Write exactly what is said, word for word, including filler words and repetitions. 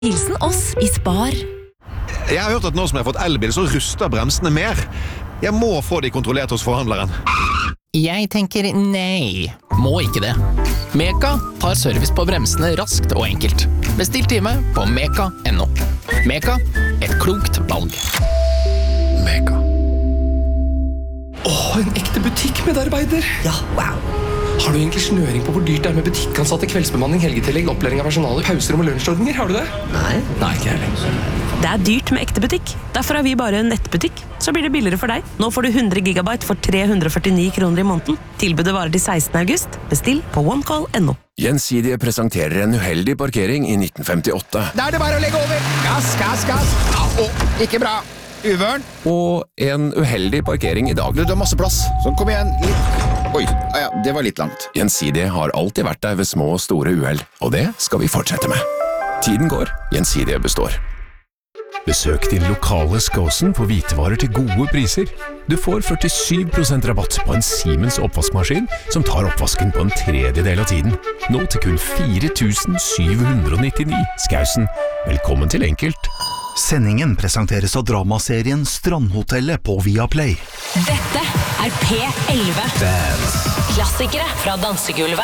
Hilsen oss i Spar. Jeg har hørt at nå som jeg har fått elbil, så ruster bremsene mer. Jeg må få de kontrollert hos forhandleren. Jeg tenker nei, må ikke det. Meka tar service på bremsene raskt og enkelt. Bestill time på meka punktum no. Meka, et klokt valg. Meka. Åh, en ekte butikkmedarbeider. Ja, wow. Har du egentlig snøring på hvor dyrt det er med butikkansatte, kveldsbemanning, helgetillegg, opplæring av personalet, pauser og lunsjordninger? Har du det? Nei. Nei, ikke heller. Det er dyrt med ekte butikk. Derfor har vi bare en nettbutikk. Så blir det billigere for deg. Nå får du hundre gigabyte for tre hundre og førtini kroner i måneden. Tilbudet varer til sekstende august. Bestill på onecall punktum no. Gjensidige presenterer en uheldig parkering i nitten femtiåtte. Da er det bare å legge over. Gass, gass, gass. Ja, å, ikke bra. Uvørn. Og en uheldig parkering i dag. Du, du har masse plass. Så kom igjen. Litt. Oi, ah, ja, det var litt langt. Gjensidige har alltid vært der ved små og store uheld, og det skal vi fortsette med. Tiden går, Gjensidige består. Besøk din lokale Skåsen på hvitevarer til gode priser. Du får førtisju prosent rabatt på en Siemens oppvaskmaskin som tar oppvasken på en tredjedel av tiden. Nå til kun fire tusen syv hundre og nittini. Skausen, velkommen til Enkelt. Sendingen presenteres av dramaserien Strandhotellet på Viaplay. Dette er P elleve. Klassikere fra dansegulvet.